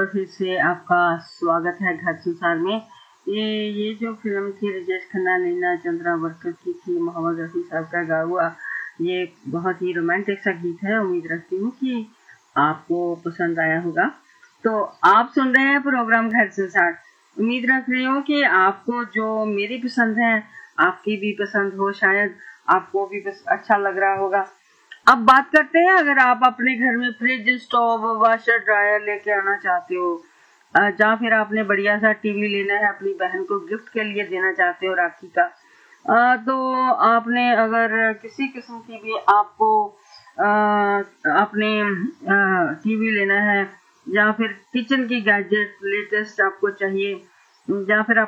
बार फिर से आपका स्वागत है घर संसार में। ये जो फिल्म थी राजेश खन्ना, नीना चंद्रावरकर की थी, मोहम्मद रफ़ी साहब का गाया हुआ, ये बहुत ही रोमांटिक सा गीत है। उम्मीद रखती हूँ कि आपको पसंद आया होगा। तो आप सुन रहे हैं प्रोग्राम घर संसार। उम्मीद रख रही हूँ कि आपको जो मेरी पसंद है आपकी भी पसंद हो, शायद आपको भी अच्छा लग रहा होगा। अब बात करते हैं, अगर आप अपने घर में फ्रिज, स्टोव, वाशर, ड्रायर लेके आना चाहते हो, या फिर आपने बढ़िया सा टीवी लेना है, अपनी बहन को गिफ्ट के लिए देना चाहते हो राखी का, तो आपने अगर किसी किस्म की भी आपको अपने टीवी लेना है, या फिर किचन की गैजेट लेटेस्ट आपको चाहिए, या फिर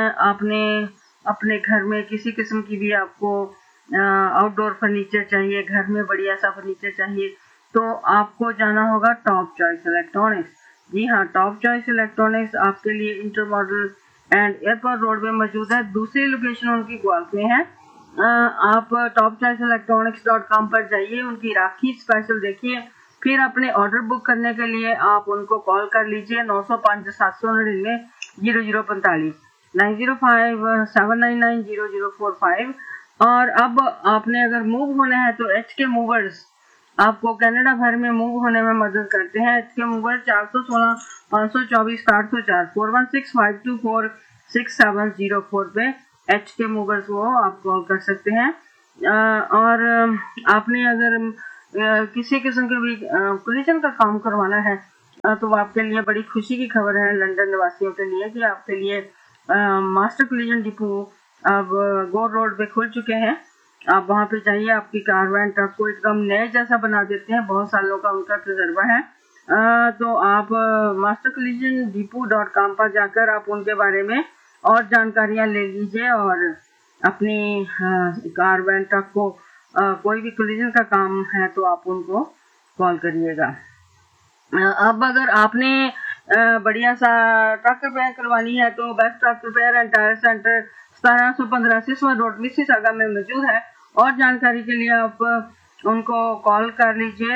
अपने घर में किसी किस्म की भी आपको आउटडोर फर्नीचर चाहिए, घर में बढ़िया सा फर्नीचर चाहिए, तो आपको जाना होगा टॉप चॉइस इलेक्ट्रॉनिक्स। जी हाँ, टॉप चॉइस इलेक्ट्रॉनिक्स आपके लिए inter model and airport road में मौजूद है। दूसरी लोकेशन उनकी ग्वाल्स में है। आप topchoiceelectronics.com पर जाइए, उनकी राखी स्पेशल देखिए, फिर अपने ऑर्डर बुक करने के लिए आप उनको कॉल कर लीजिए 905 799 0045 905 799 0045। और अब आपने अगर मूव होना है तो HK मूवर्स आपको कनाडा भर में मूव होने में मदद करते हैं। HK मूवर 416 524 804 416 524 6704 पे HK मूवर्स वो आप कॉल कर सकते हैं। और आपने अगर किसी किस्म के भी कोलिजन का काम करवाना है, तो आपके लिए बड़ी खुशी की खबर है लंदन निवासियों के लिए कि आपके लिए मास्टर कोलिजन डिपो अब गोर रोड पे खुल चुके हैं। आप वहां पे जाइए, आपकी कार वैन ट्रक को एकदम नए जैसा बना देते हैं। बहुत सालों का उनका तजर्बा है। तो आप mastercollisionDepot.com पर जाकर आप उनके बारे में और जानकारियां ले लीजिए, और अपनी कार वैन ट्रक को कोई भी कोलिजन का काम है तो आप उनको कॉल करिएगा। अब अगर आपने बढ़िया सा ट्रक रिपेयर करवानी है तो best truck repair and tyre centre 1715 Siswa road Mississauga में मौजूद है। और जानकारी के लिए आप उनको कॉल कर लीजिए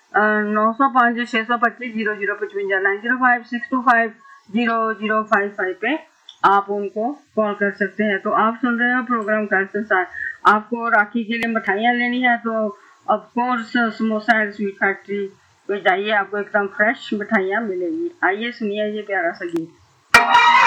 905 625 0055 905 625 0055 पे आप उनको कॉल कर सकते हैं। तो आप सुन रहे हो प्रोग्राम घर संसार। आपको राखी के लिए मिठाइयाँ लेनी है तो of course samosa and sweet factory तो जाइए, आपको एकदम फ्रेश मिठाइयाँ मिलेगी। आइए सुनिए ये प्यारा सा गीत।